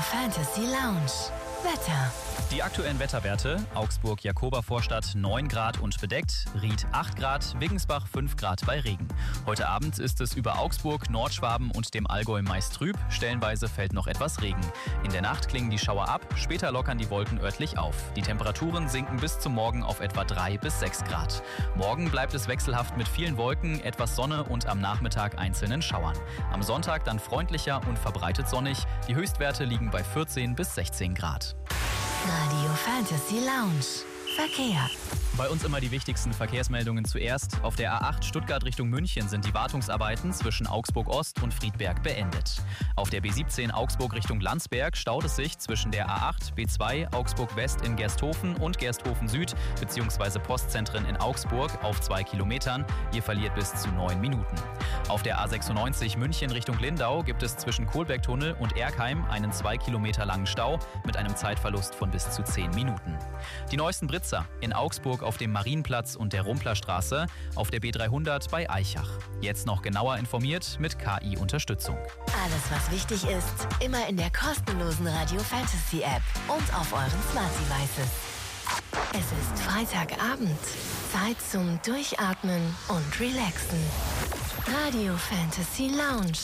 Fantasy Lounge. Wetter. Die aktuellen Wetterwerte: Augsburg-Jakoba-Vorstadt 9 Grad und bedeckt, Ried 8 Grad, Wiggensbach 5 Grad bei Regen. Heute Abend ist es über Augsburg, Nordschwaben und dem Allgäu meist trüb, stellenweise fällt noch etwas Regen. In der Nacht klingen die Schauer ab, später lockern die Wolken örtlich auf. Die Temperaturen sinken bis zum Morgen auf etwa 3 bis 6 Grad. Morgen bleibt es wechselhaft mit vielen Wolken, etwas Sonne und am Nachmittag einzelnen Schauern. Am Sonntag dann freundlicher und verbreitet sonnig. Die Höchstwerte liegen bei 14 bis 16 Grad. Radio Fantasy Lounge. Verkehr. Bei uns immer die wichtigsten Verkehrsmeldungen zuerst. Auf der A8 Stuttgart Richtung München sind die Wartungsarbeiten zwischen Augsburg Ost und Friedberg beendet. Auf der B17 Augsburg Richtung Landsberg staut es sich zwischen der A8 B2 Augsburg West in Gersthofen und Gersthofen Süd bzw. Postzentren in Augsburg auf 2 Kilometern. Ihr verliert bis zu 9 Minuten. Auf der A96 München Richtung Lindau gibt es zwischen Kohlbergtunnel und Erkheim einen 2 Kilometer langen Stau mit einem Zeitverlust von bis zu 10 Minuten. Die neuesten Blitzer in Augsburg auf dem Marienplatz und der Rumplerstraße, auf der B300 bei Eichach. Jetzt noch genauer informiert mit KI-Unterstützung. Alles, was wichtig ist, immer in der kostenlosen Radio Fantasy App und auf euren Smart Devices. Es ist Freitagabend. Zeit zum Durchatmen und Relaxen. Radio Fantasy Lounge.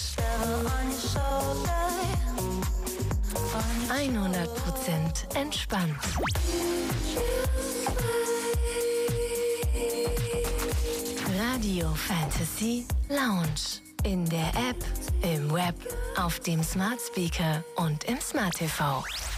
100% entspannt. Radio Fantasy Lounge. In der App, im Web, auf dem Smart Speaker und im Smart TV.